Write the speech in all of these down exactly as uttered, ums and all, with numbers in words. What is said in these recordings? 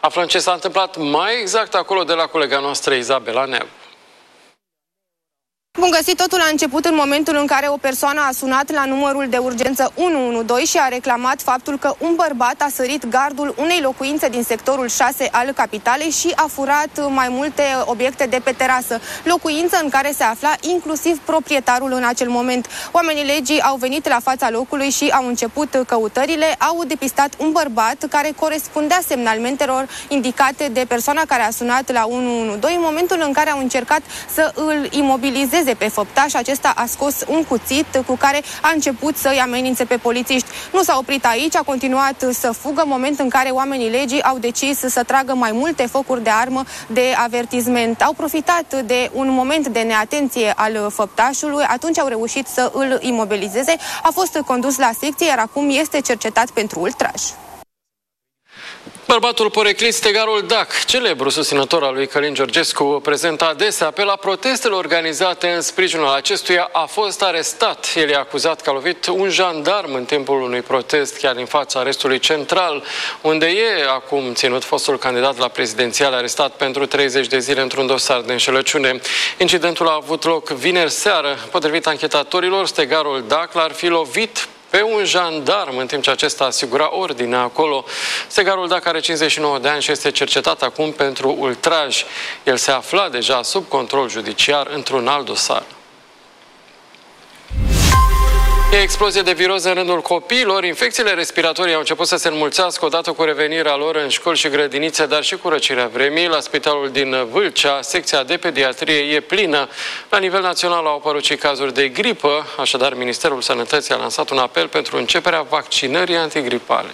Aflăm ce s-a întâmplat mai exact acolo de la colega noastră Izabela Neagu. Bun găsit, totul a început în momentul în care o persoană a sunat la numărul de urgență unu unu doi și a reclamat faptul că un bărbat a sărit gardul unei locuințe din sectorul șase al capitalei și a furat mai multe obiecte de pe terasă, locuință în care se afla inclusiv proprietarul în acel moment. Oamenii legii au venit la fața locului și au început căutările, au depistat un bărbat care corespundea semnalmentelor indicate de persoana care a sunat la unu unu doi în momentul în care au încercat să îl imobilizeze pe făptaș. Acesta a scos un cuțit cu care a început să-i amenințe pe polițiști. Nu s-a oprit aici, a continuat să fugă, moment în care oamenii legii au decis să tragă mai multe focuri de armă de avertisment. Au profitat de un moment de neatenție al făptașului, atunci au reușit să îl imobilizeze. A fost condus la secție, iar acum este cercetat pentru ultraj. Bărbatul poreclit Stegarul Dac, celebru susținător al lui Călin Georgescu, prezent adesea pe la protestele organizate în sprijinul acestuia, a fost arestat. El e acuzat că a lovit un jandarm în timpul unui protest chiar din fața arestului central, unde e acum ținut fostul candidat la prezidențial, arestat pentru treizeci de zile într-un dosar de înșelăciune. Incidentul a avut loc vineri seară. Potrivit anchetatorilor, Stegarul Dac l-ar fi lovit pe un jandarm în timp ce acesta asigura ordine acolo. Stegarul Dac are cincizeci și nouă de ani și este cercetat acum pentru ultraj. El se afla deja sub control judiciar într-un alt dosar. E explozie de viroză în rândul copiilor. Infecțiile respiratorii au început să se înmulțească odată cu revenirea lor în școli și grădinițe, dar și cu răcirea vremii. La spitalul din Vâlcea, secția de pediatrie e plină. La nivel național au apărut și cazuri de gripă, așadar Ministerul Sănătății a lansat un apel pentru începerea vaccinării antigripale.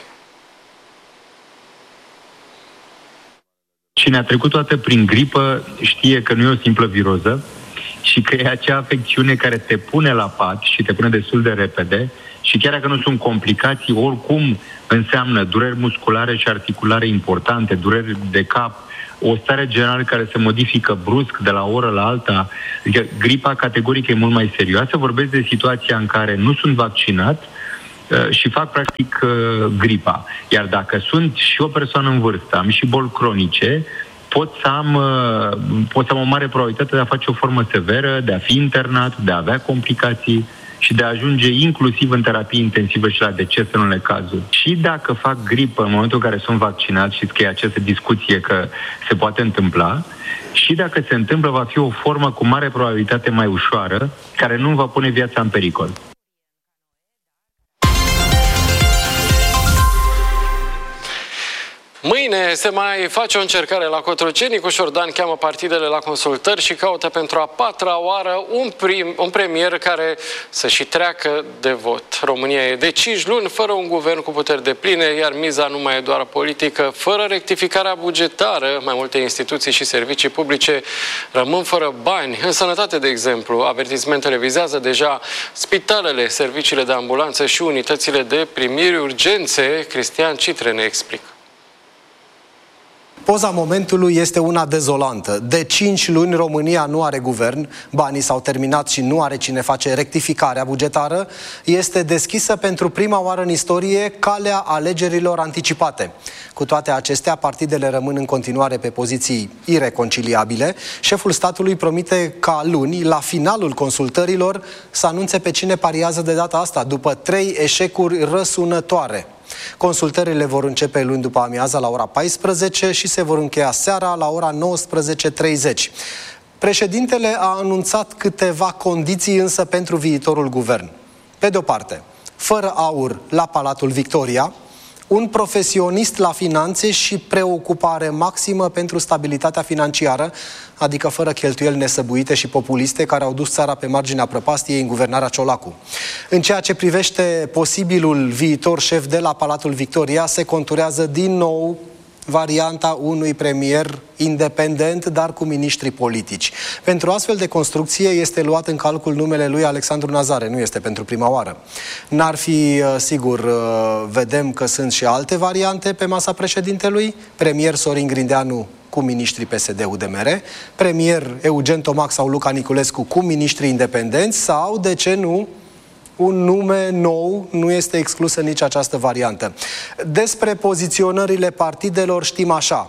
Cine a trecut toată prin gripă știe că nu e o simplă viroză și că e acea afecțiune care te pune la pat și te pune destul de repede și chiar dacă nu sunt complicații, oricum înseamnă dureri musculare și articulare importante, dureri de cap, o stare generală care se modifică brusc de la o oră la alta. Adică gripa categoric e mult mai serioasă. Vorbesc de situația în care nu sunt vaccinat și fac practic gripa. Iar dacă sunt și o persoană în vârstă, am și boli cronice, pot să am, pot să am o mare probabilitate de a face o formă severă, de a fi internat, de a avea complicații și de a ajunge inclusiv în terapie intensivă și la deces în unele cazuri. Și dacă fac gripă în momentul în care sunt vaccinat, știți că e această discuție că se poate întâmpla, și dacă se întâmplă, va fi o formă cu mare probabilitate mai ușoară, care nu va pune viața în pericol. Mâine se mai face o încercare la Cotroceni. Nicu Șordan cheamă partidele la consultări și caută pentru a patra oară un, prim, un premier care să și treacă de vot. România e de cinci luni fără un guvern cu puteri depline, iar miza nu mai e doar politică. Fără rectificarea bugetară, mai multe instituții și servicii publice rămân fără bani. În sănătate, de exemplu, avertismentele vizează deja spitalele, serviciile de ambulanță și unitățile de primiri urgențe. Cristian Citre ne explică. Poza momentului este una dezolantă. De cinci luni România nu are guvern, banii s-au terminat și nu are cine face rectificarea bugetară. Este deschisă pentru prima oară în istorie calea alegerilor anticipate. Cu toate acestea, partidele rămân în continuare pe poziții ireconciliabile. Șeful statului promite ca luni, la finalul consultărilor, să anunțe pe cine pariază de data asta, după trei eșecuri răsunătoare. Consultările vor începe luni după amiaza la ora paisprezece și se vor încheia seara la ora nouăsprezece treizeci. Președintele a anunțat câteva condiții însă pentru viitorul guvern. Pe de-o parte, fără aur la Palatul Victoria, un profesionist la finanțe și preocupare maximă pentru stabilitatea financiară, adică fără cheltuieli nesăbuite și populiste care au dus țara pe marginea prăpastiei în guvernarea Ciolacu. În ceea ce privește posibilul viitor șef de la Palatul Victoria, se conturează din nou varianta unui premier independent, dar cu miniștri politici. Pentru astfel de construcție este luat în calcul numele lui Alexandru Nazare, nu este pentru prima oară. N-ar fi, sigur, vedem că sunt și alte variante pe masa președintelui, premier Sorin Grindeanu cu miniștrii P S D-U D M R, premier Eugen Tomac sau Luca Niculescu cu miniștri independenți sau, de ce nu, un nume nou, nu este exclusă nici această variantă. Despre poziționările partidelor știm așa.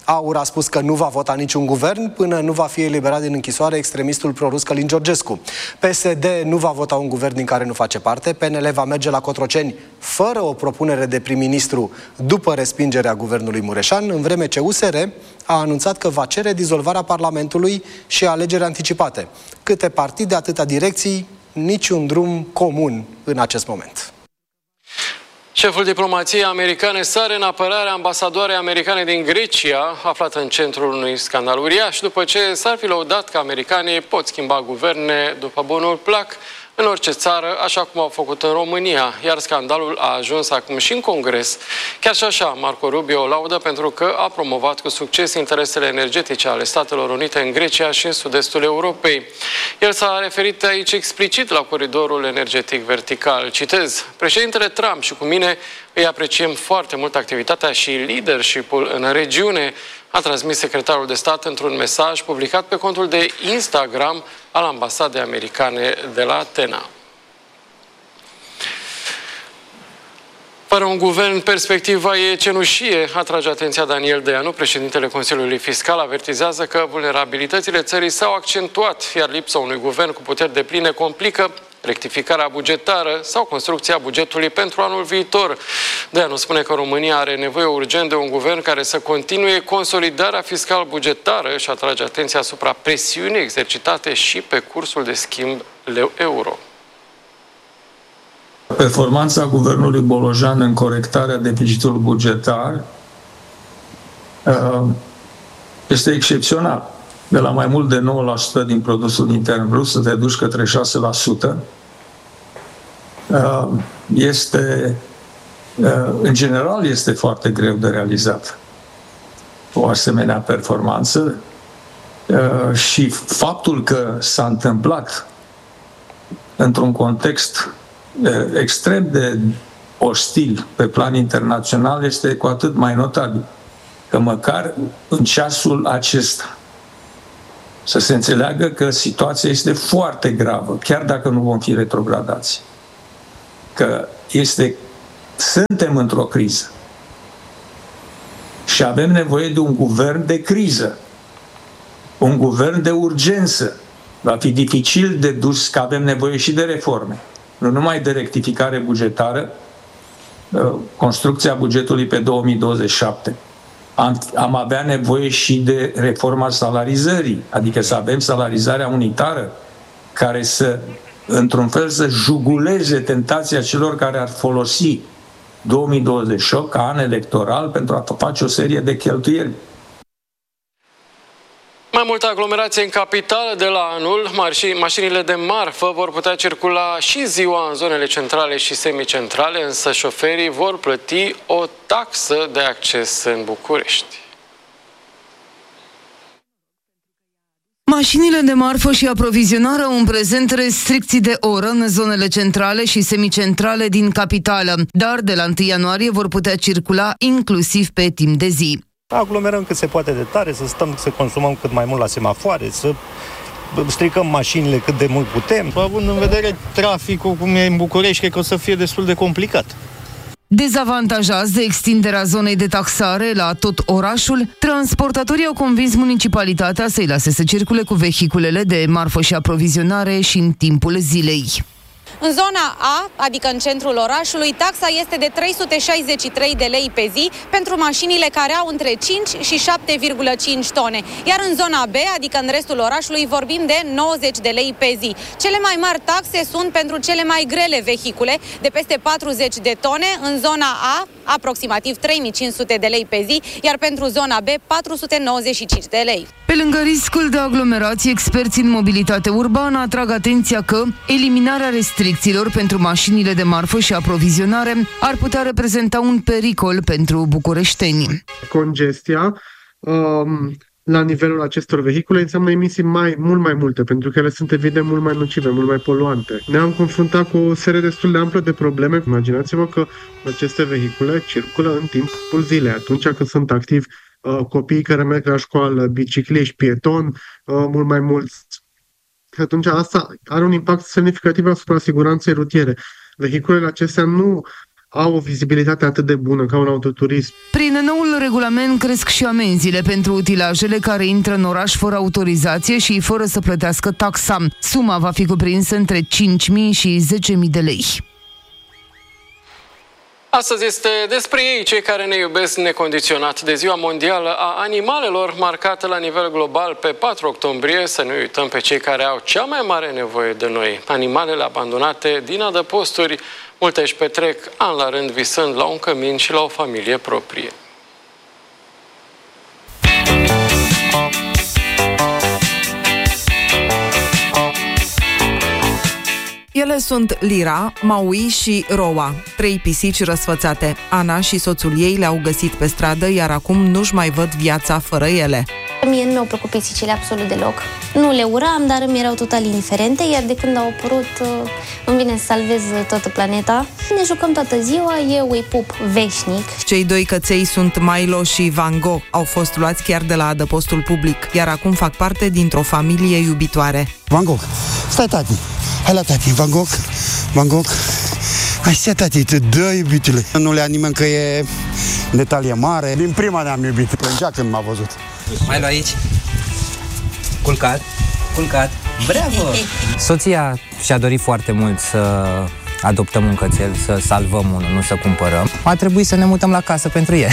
AUR a spus că nu va vota niciun guvern până nu va fi eliberat din închisoare extremistul prorus Călin Georgescu. P S D nu va vota un guvern din care nu face parte. P N L va merge la Cotroceni fără o propunere de prim-ministru după respingerea guvernului Mureșan, în vreme ce U S R a anunțat că va cere dizolvarea Parlamentului și alegeri anticipate. Câte partide, atâta direcții, niciun drum comun în acest moment. Șeful diplomației americane sare în apărarea ambasadoarei americane din Grecia, aflată în centrul unui scandal uriaș, după ce s-ar fi lăudat că americanii pot schimba guverne după bunul plac în orice țară, așa cum au făcut în România, iar scandalul a ajuns acum și în Congres. Chiar și așa, Marco Rubio o laudă pentru că a promovat cu succes interesele energetice ale Statelor Unite în Grecia și în sud-estul Europei. El s-a referit aici explicit la coridorul energetic vertical. Citez: președintele Trump și cu mine îi apreciem foarte mult activitatea și leadership-ul în regiune, a transmis secretarul de stat într-un mesaj publicat pe contul de Instagram al ambasadei americane de la Atena. Fără un guvern, perspectiva e cenușie, atrage atenția Daniel Deanu. Președintele Consiliului Fiscal avertizează că vulnerabilitățile țării s-au accentuat, iar lipsa unui guvern cu puteri depline complică rectificarea bugetară sau construcția bugetului pentru anul viitor. Deanu spune că România are nevoie urgent de un guvern care să continue consolidarea fiscal-bugetară și atrage atenția asupra presiunii exercitate și pe cursul de schimb leu-euro. Performanța guvernului Bolojan în corectarea deficitului bugetar este excepțional. De la mai mult de nouă la sută din produsul intern brut să te duci către șase la sută. Este, în general, este foarte greu de realizat o asemenea performanță și faptul că s-a întâmplat într-un context extrem de ostil pe plan internațional este cu atât mai notabil. Că măcar în ceasul acesta să se înțeleagă că situația este foarte gravă, chiar dacă nu vom fi retrogradați. Că este, suntem într-o criză. Și avem nevoie de un guvern de criză. Un guvern de urgență. Va fi dificil de dus, că avem nevoie și de reforme. Nu numai de rectificare bugetară, construcția bugetului pe două mii douăzeci și șapte. Am, am avea nevoie și de reforma salarizării, adică să avem salarizarea unitară care să, într-un fel, să juguleze tentația celor care ar folosi două mii douăzeci și opt ca an electoral pentru a face o serie de cheltuieli. Mai multă aglomerație în capitală de la anul. Mașinile de marfă vor putea circula și ziua în zonele centrale și semicentrale, însă șoferii vor plăti o taxă de acces în București. Mașinile de marfă și aprovizionare au în prezent restricții de oră în zonele centrale și semicentrale din capitală, dar de la întâi ianuarie vor putea circula inclusiv pe timp de zi. Aglomerăm cât se poate de tare, să stăm, să consumăm cât mai mult la semafoare, să stricăm mașinile cât de mult putem. Având în vedere traficul cum e în București, cred că o să fie destul de complicat. Dezavantajați de extinderea zonei de taxare la tot orașul, transportatorii au convins municipalitatea să-i lase să circule cu vehiculele de marfă și aprovizionare și în timpul zilei. În zona A, adică în centrul orașului, taxa este de trei sute șaizeci și trei de lei pe zi pentru mașinile care au între cinci și șapte virgulă cinci tone. Iar în zona B, adică în restul orașului, vorbim de nouăzeci de lei pe zi. Cele mai mari taxe sunt pentru cele mai grele vehicule, de peste patruzeci de tone, în zona A, aproximativ trei mii cinci sute de lei pe zi, iar pentru zona B, patru sute nouăzeci și cinci de lei. Pe lângă riscul de aglomerație, experții în mobilitate urbană atrag atenția că eliminarea restricțiilor pentru mașinile de marfă și aprovizionare ar putea reprezenta un pericol pentru bucureșteni. Congestia um, la nivelul acestor vehicule înseamnă emisii mai, mult mai multe, pentru că ele sunt evident mult mai nocive, mult mai poluante. Ne-am confruntat cu o serie destul de amplă de probleme. Imaginați-vă că aceste vehicule circulă în timpul zilei, atunci când sunt activi uh, copiii care merg la școală, bicicliști, pietoni, uh, mult mai mulți. Atunci asta are un impact semnificativ asupra siguranței rutiere. Vehiculele acestea nu au o vizibilitate atât de bună ca un autoturism. Prin noul regulament cresc și amenziile pentru utilajele care intră în oraș fără autorizație și fără să plătească taxa. Suma va fi cuprinsă între cinci mii și zece mii de lei. Astăzi este despre ei, cei care ne iubesc necondiționat, de Ziua Mondială a Animalelor, marcată la nivel global pe patru octombrie. Să nu uităm pe cei care au cea mai mare nevoie de noi, animalele abandonate din adăposturi. Multe își petrec an la rând visând la un cămin și la o familie proprie. Ele sunt Lira, Maui și Roa, trei pisici răsfățate. Ana și soțul ei le-au găsit pe stradă, iar acum nu-și mai văd viața fără ele. Mie nu mi-au plăcut pisicile absolut deloc. Nu le uram, dar îmi erau total indiferente, iar de când au apărut îmi vine să salvez toată planeta. Ne jucăm toată ziua, eu îi pup veșnic. Cei doi căței sunt Milo și Van Gogh. Au fost luați chiar de la adăpostul public, iar acum fac parte dintr-o familie iubitoare. Van Gogh, stai tati! Hai la tati, Van Gogh, Van Gogh. Hai să tati, te dă, iubitule. Nu le-a nimeni că e de talie mare. Din prima ne-am iubit. Plângea când m-a văzut. Mai lu aici. Culcat, culcat. Bravo! Soția și-a dorit foarte mult să adoptăm un cățel, să salvăm unul, nu să cumpărăm. A trebuit să ne mutăm la casă pentru el.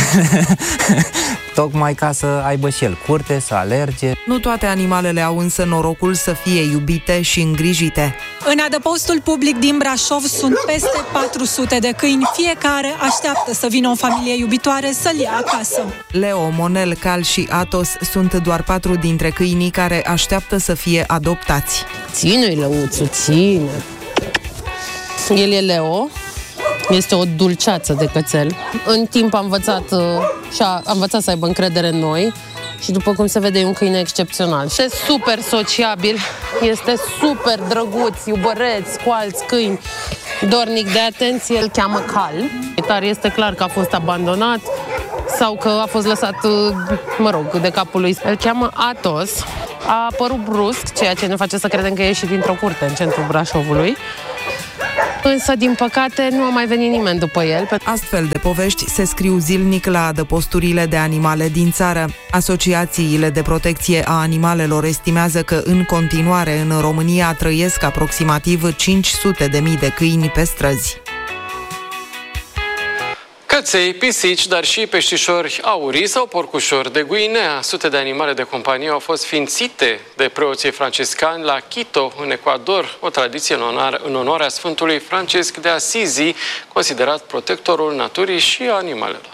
Tocmai ca să aibă și el curte, să alerge. Nu toate animalele au însă norocul să fie iubite și îngrijite. În adăpostul public din Brașov sunt peste patru sute de câini. Fiecare așteaptă să vină o familie iubitoare să-l ia acasă. Leo, Monel, Cal și Atos sunt doar patru dintre câinii care așteaptă să fie adoptați. Ține-i, Lăuțu, ține! El e Leo, este o dulceață de cățel. În timp a învățat, și a, a învățat să aibă încredere în noi și după cum se vede e un câine excepțional. Este super sociabil, este super drăguț, iubăreț, cu alți câini, dornic de atenție. Îl cheamă Cal, dar este clar că a fost abandonat sau că a fost lăsat, mă rog, de capul lui. Îl cheamă Atos, a apărut brusc, ceea ce ne face să credem că e ieșit dintr-o curte în centrul Brașovului. Însă, din păcate, nu a mai venit nimeni după el. Astfel de povești se scriu zilnic la adăposturile de animale din țară. Asociațiile de protecție a animalelor estimează că în continuare în România trăiesc aproximativ cinci sute de mii de câini pe străzi. Căței, pisici, dar și peștișori aurii sau porcușori de Guinea. Sute de animale de companie au fost sfințite de preoții franciscani la Quito, în Ecuador, o tradiție în onoare, în onoarea Sfântului Francisc de Asizi, considerat protectorul naturii și a animalelor.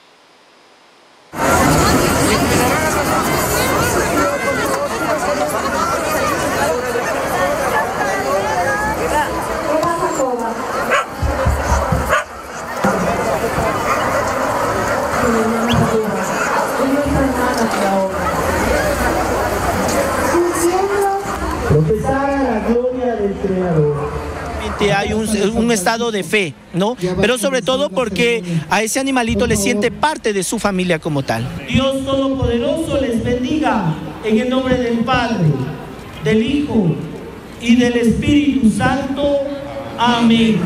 Hay un, un estado de fe, ¿no? Pero sobre todo porque a ese animalito le siente parte de su familia como tal. Dios Todopoderoso les bendiga en el nombre del Padre, del Hijo y del Espíritu Santo. Amén.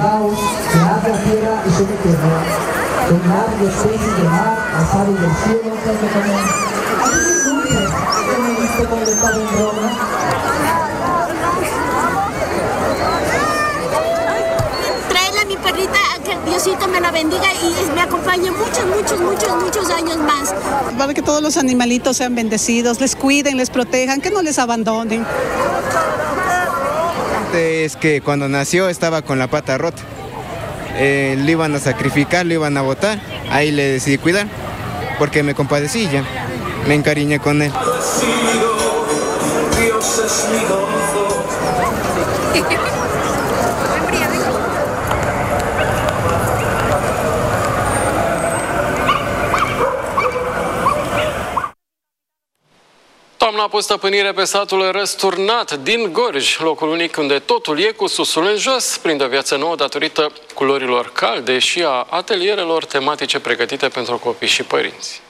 Diosito me la bendiga y me acompañe muchos, muchos, muchos, muchos años más. Para que todos los animalitos sean bendecidos, les cuiden, les protejan, que no les abandonen. Es que cuando nació estaba con la pata rota. Eh, le iban a sacrificar, le iban a botar. Ahí le decidí cuidar, porque me compadecí y ya me encariñé con él. Dios es mi gozo. Toamna a pus stăpânire pe satul Răsturnat din Gorj, locul unic unde totul e cu susul în jos, prinde o viață nouă datorită culorilor calde și a atelierelor tematice pregătite pentru copii și părinți.